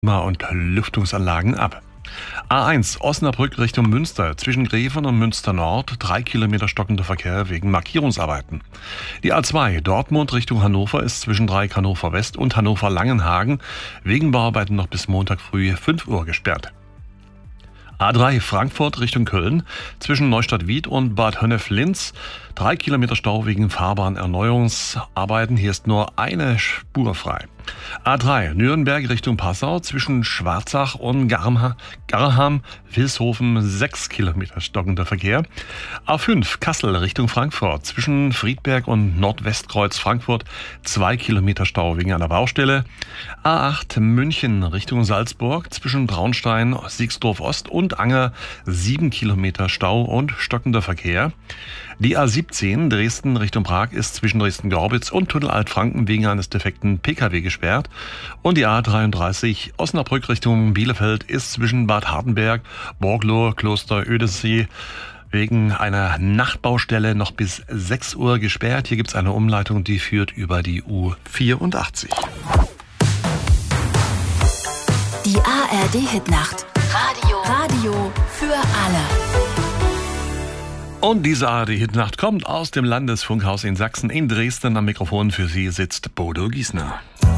Und Lüftungsanlagen ab. A1 Osnabrück Richtung Münster, zwischen Greven und Münster Nord, 3 Kilometer stockender Verkehr wegen Markierungsarbeiten. Die A2 Dortmund Richtung Hannover ist zwischen Dreieck Hannover West und Hannover Langenhagen wegen Bauarbeiten noch bis Montag früh 5 Uhr gesperrt. A3 Frankfurt Richtung Köln, zwischen Neustadt-Wied und Bad Honnef-Linz, 3 Kilometer Stau wegen Fahrbahnerneuerungsarbeiten. Hier ist nur eine Spur frei. A3 Nürnberg Richtung Passau, zwischen Schwarzach und Garham-Vilshofen, 6 Kilometer stockender Verkehr. A5 Kassel Richtung Frankfurt, zwischen Friedberg und Nordwestkreuz Frankfurt, 2 Kilometer Stau wegen einer Baustelle. A8 München Richtung Salzburg, zwischen Traunstein, Siegsdorf Ost und Anger, 7 Kilometer Stau und stockender Verkehr. Die A17 Dresden Richtung Prag ist zwischen Dresden-Gorbitz und Tunnel Altfranken wegen eines defekten Pkw gesperrt. Und die A33 Osnabrück Richtung Bielefeld ist zwischen Bad Hardenberg, Borgloh, Kloster Ödessee wegen einer Nachtbaustelle noch bis 6 Uhr gesperrt. Hier gibt es eine Umleitung, die führt über die U84. Die ARD-Hitnacht. Radio für alle. Und diese ARD-Hitnacht kommt aus dem Landesfunkhaus in Sachsen. In Dresden am Mikrofon für Sie sitzt Bodo Giesner.